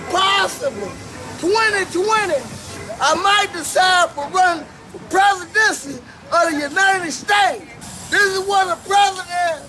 possible 2020, I might decide for running for presidency of the United States. This is what the president